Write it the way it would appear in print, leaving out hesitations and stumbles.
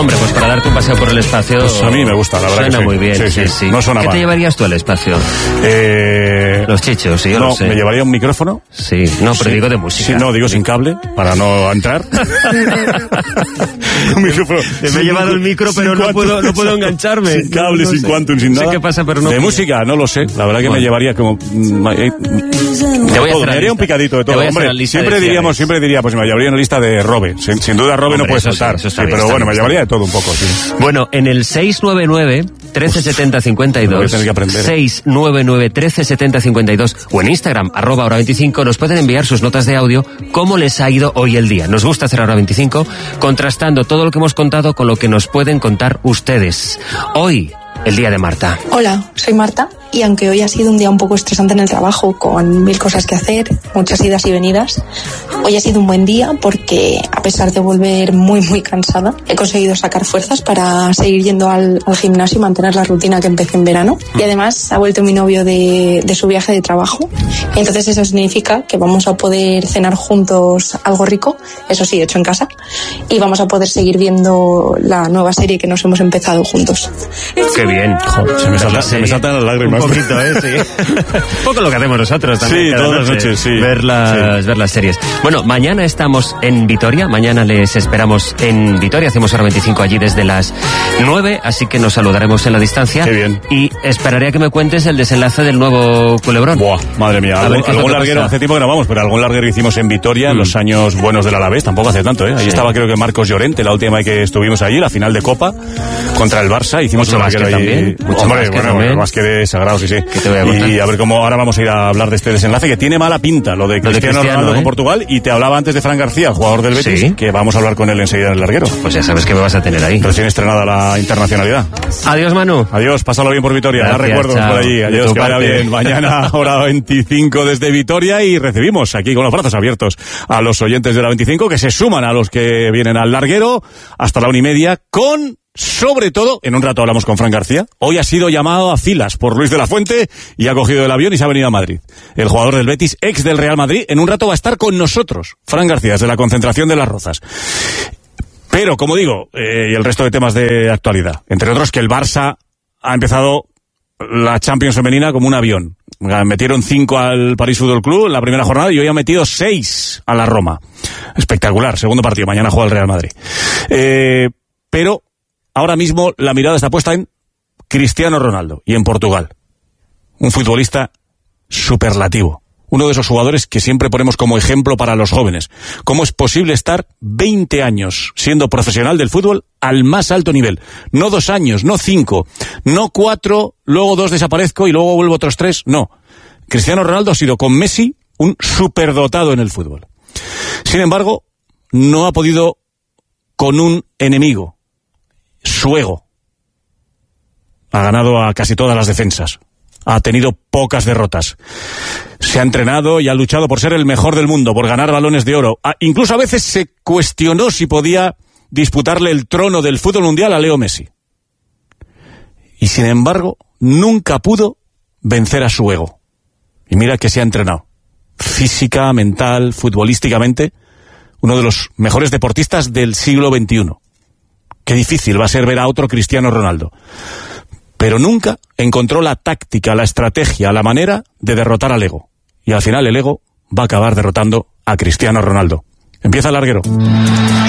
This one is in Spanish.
Hombre, pues para darte un paseo por el espacio... Pues a mí me gusta, la verdad. Suena que sí. muy bien. Sí. No suena ¿Qué mal. te llevarías tú al espacio? Los chichos, sí, yo lo sé. Me llevaría un micrófono. Sí, no, pero digo de música. Sí, no, digo sin cable, para no entrar. Un micrófono. Me he llevado el micro, pero no puedo engancharme. Sin cable, sin quantum, sin nada. No sé qué pasa, pero no... De música, no lo sé. La verdad que me llevaría como... Te voy a hacer me haría un picadito de todo. Hombre, siempre diría, pues me llevaría una lista de Robe. Sin duda Robe no puede saltar. Sí, pero bueno, me llevaría de todo un poco, sí. Bueno, en el 699 137052 699 137052 o en Instagram @hora25 nos pueden enviar sus notas de audio cómo les ha ido hoy el día. Nos gusta hacer Hora 25 contrastando todo lo que hemos contado con lo que nos pueden contar ustedes. Hoy, el día de Marta. Hola, soy Marta y aunque hoy ha sido un día un poco estresante en el trabajo con 1000 cosas que hacer, muchas idas y venidas, hoy ha sido un buen día porque a pesar de volver muy cansada, he conseguido sacar fuerzas para seguir yendo al gimnasio y mantener la rutina que empecé en verano. Y además ha vuelto mi novio de su viaje de trabajo, entonces eso significa que vamos a poder cenar juntos algo rico, eso sí, hecho en casa, y vamos a poder seguir viendo la nueva serie que nos hemos empezado juntos. ¡Qué bien! Joder, se me saltan las lágrimas. Un poquito, sí. Un poco lo que hacemos nosotros también. Sí, todas las noches, sí. Ver las series. Bueno, mañana estamos en Vitoria. Mañana les esperamos en Vitoria. Hacemos Hora 25 allí desde las 9, así que nos saludaremos en la distancia. Qué bien. Y esperaré a que me cuentes el desenlace del nuevo Culebrón. Buah, madre mía. Algún larguero, hace tiempo que grabamos, pero algún larguero hicimos en Vitoria en los años buenos del Alavés. Tampoco hace tanto, ¿eh? Ahí estaba creo que Marcos Llorente, la última vez que estuvimos allí, la final de Copa contra el Barça. Hicimos mucho un larguero ahí. También. Bueno, más que de sagrado, sí. ¿Qué te voy a contar? Y a ver cómo ahora vamos a ir a hablar de este desenlace que tiene mala pinta, lo de Cristiano Ronaldo con Portugal. Y te hablaba antes de Fran García, el jugador del Betis, que vamos a hablar con él enseguida en el larguero. Pues ya sabes que me vas a tener ahí. Recién estrenada la internacionalidad. Adiós, Manu. Adiós, pásalo bien por Vitoria. Gracias, recuerdos chao. por allí. Adiós, que vaya bien. Mañana, Hora 25 desde Vitoria, y recibimos aquí con los brazos abiertos a los oyentes de Hora 25 que se suman a los que vienen al larguero hasta la 1:30 con... Sobre todo, en un rato hablamos con Fran García. Hoy ha sido llamado a filas por Luis de la Fuente y ha cogido el avión y se ha venido a Madrid. El jugador del Betis, ex del Real Madrid, en un rato va a estar con nosotros. Fran García, desde la concentración de Las Rozas. Pero, como digo, y el resto de temas de actualidad. Entre otros, que el Barça ha empezado la Champions femenina como un avión. Metieron 5 al París Fútbol Club en la primera jornada y hoy han metido 6 a la Roma. Espectacular. Segundo partido. Mañana juega el Real Madrid. Pero... ahora mismo la mirada está puesta en Cristiano Ronaldo y en Portugal. Un futbolista superlativo. Uno de esos jugadores que siempre ponemos como ejemplo para los jóvenes. ¿Cómo es posible estar 20 años siendo profesional del fútbol al más alto nivel? No 2 años, no 5, no 4, luego 2 desaparezco y luego vuelvo otros 3. No. Cristiano Ronaldo ha sido con Messi un superdotado en el fútbol. Sin embargo, no ha podido con un enemigo. Su ego. Ha ganado a casi todas las defensas. Ha tenido pocas derrotas. Se ha entrenado y ha luchado por ser el mejor del mundo, por ganar balones de oro. Incluso a veces se cuestionó si podía disputarle el trono del fútbol mundial a Leo Messi. Y sin embargo, nunca pudo vencer a su ego. Y mira que se ha entrenado. Física, mental, futbolísticamente, uno de los mejores deportistas del siglo XXI. Qué difícil va a ser ver a otro Cristiano Ronaldo. Pero nunca encontró la táctica, la estrategia, la manera de derrotar al ego. Y al final el ego va a acabar derrotando a Cristiano Ronaldo. Empieza el larguero.